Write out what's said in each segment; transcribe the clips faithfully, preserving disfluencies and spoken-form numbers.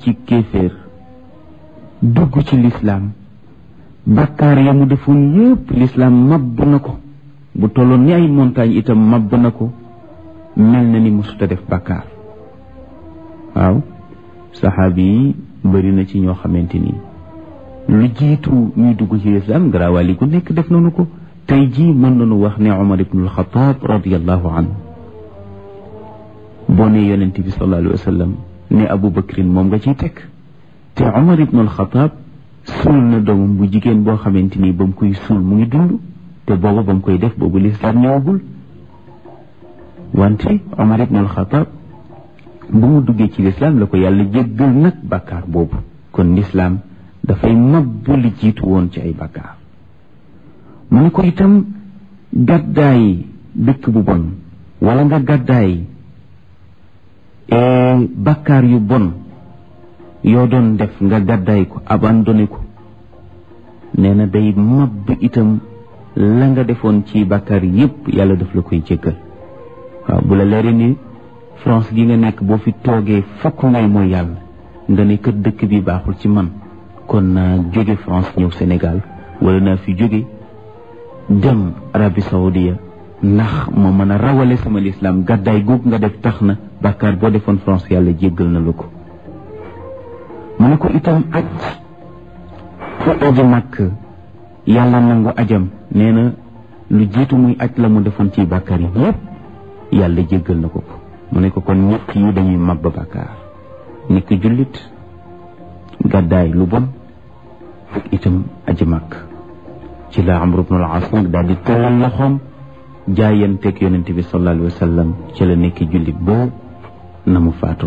ci kéeféer dugg ci lislaam bakkaar ya mu defoon yépp lislaam mabb na ko bu tolloon ni ay montagne itam mabb na ko mel na ni musuta def bakkaar waaw saxaabi yi bëri na ci ñoo xamante ni lu jiitu ñuy dugg ci lislaam garaawali gu nekk def nañu ko tey jii mën nañu wax ne Umar ibnul Xataab radiyallahu anhu boo ne yonent bi sallallahu alayhi wa sallam ne Abu Bakrin moom nga ciy teg te Umar ibnul Xataab suul na doomam bu jigéen boo xamante ni ba mu koy suul mu ngi dund te booba ba mu koy def boobu lislaam ñëwagul wante Umar ibnul Xataab bu mu duggee ci lislaam la ko yàlla jéggal nag bàkkaar boobu kon lislaam dafay mabbu li jiitu woon ci ay bàkkaar mu ne ko itam gàddaay dëkk bu bon wala nga gàddaay bàkkaar yu bon yoo doon def nga gàddaay ko abandonné ko nee na day mabb itam la nga defoon ci bàkkaar yépp yàlla daf la koy jéggal waaw bu la leeree ni France gi nga nekk boo fi toogee fokk ngay mooy yàlla nga ne kër dëkk bi baaxul ci man kon naa jóge France ñëw Sénégal wala naa fi jóge dem Arabie Saoudia ndax ma mën a rawale sama lislaam gàddaay googu nga def tax na bàkkaar boo defoon France yàlla jéggal na la ko mu ne ko itam aj fu aji màkk yàlla nangu ajam nee na lu jiitu muy aj la mu defoon ci bàkkaar yi yépp yàlla jéggal na ko ko mu ne ko kon ñett yi dañuy mabba bàkkaar nekk jullit gàddaay lu bon ak itam aji màkk ci la Amr ibn al-As nag daal di tëllal loxoom jaayanteeg yonent bi sallallahu alayhi wa sallam ci la nekk jullit boo na mu faatoo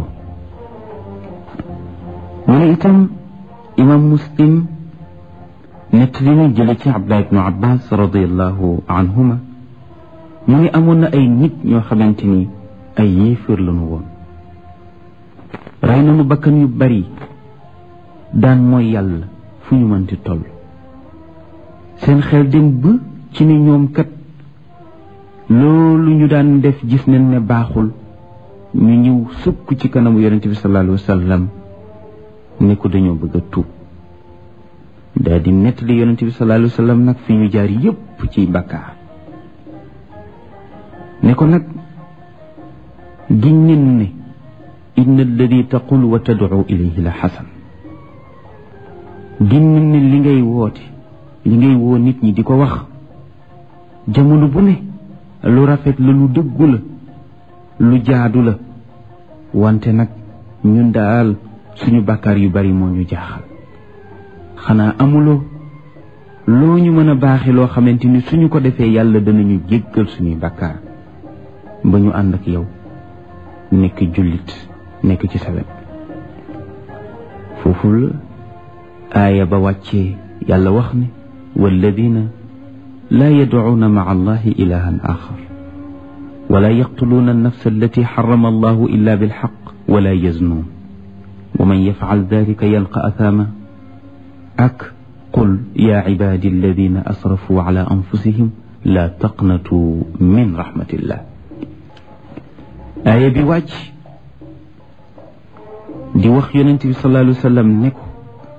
mu ne itam imam Muslim nett li na jële ci Abdullah ibnu Abbas radiallahu anhuma mu ngi amoon na ay nit ñoo xamante ni ay yéeféer lañu woon rey nañu bakkan yu bari daan mooy yàlla fu ñu mënti toll seen xel dem ba ci ne ñoom kat loolu ñu daan def gis nañ ne baaxul ñu ñëw sukk ci kanamu yonente bi sallallahu alayhi wa sallam ne ko dañoo bëgg a tuub daal di nettali yonente bi sallallahu alayhi wa sallam nag fi ñu jaar yépp ci bàkkaar ne ko nag giñ nen ne inna alladi taqul wa tad'u ilayhi la xasan giñ nen ne li ngay woote li ngay woo nit ñi di ko wax jamono bu ne lu rafet la lu dëggu la lu jaadu la wante nag ñun daal suñu bàkkaar yu bari moo ñu jaaxal xanaa amuloo loo ñu mën a baaxe loo xamante ni suñu ko defee yàlla danañu jéggal suñuy bàkkaar ba ñu ànd ak yow nekk jullit nekk ci sa wet foofu la aaya ba wàccee yàlla wax ne walladina laa yadcuuna maca allahi ilahan axar wala yaqtuluuna annafsa allati xarama allahu illa bilxaq wala yaznuun wa man yafcal dalika yalqa athama ak qul yaa cibaadi alladina asrafuu cala anfusihim laa taqnatuu min raxmatillah aaya bi wàcc di wax yonent bi sallallahu alayhi wa sallam ne ko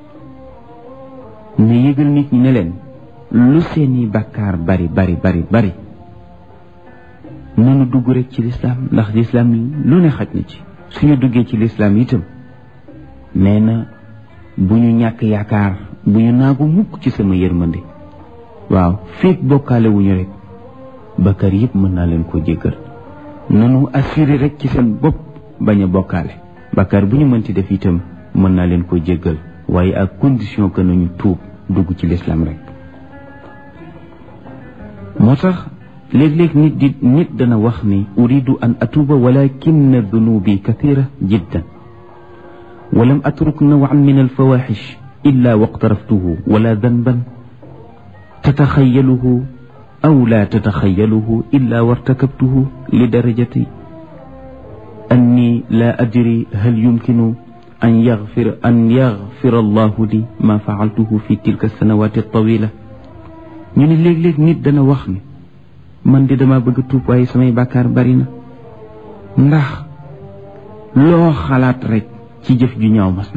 ne yëgal nit ñi ne leen lu seeni bàkkaar bari bari bari bari nanu dugg rek ci lislaam ndax lislaam lu ne xaj na ci suñu duggee ci lislaam itam nee na bu ñu ñàkk yaakaar bu ñu naagu mukk ci sama yërmande waaw féeg bokkaale wuñu rek bàkkaar yëpp mën naa leen ko jéggal nanu assuré rek ci seen bopp bañ a bokkaale bàkkaar bu ñu mënti def itam mën naa leen ko jéggal waaye ak condition que nañu tuub dugg ci lislaam rek moo tax léeg-léeg nit di nit dana wax ni uridu an atuuba walakin dunubi kathira jiddan walam atruk nawan min alfawaxish illa waqtaraftuhu wala danban tataxayaluhu aw la tataxayaluhu illa wartakabtuhu li darajati anni la adri hal yumkinu an yaxfir an yaxfira allahu li ma faaltuhu fi tilka sanawati tawila ñu ne léeg-léeg nit dana wax ni man di dama bëgg tuub waaye samay bàkkaar bari na ndax loo xalaat rek ci jëf ju ñaaw mas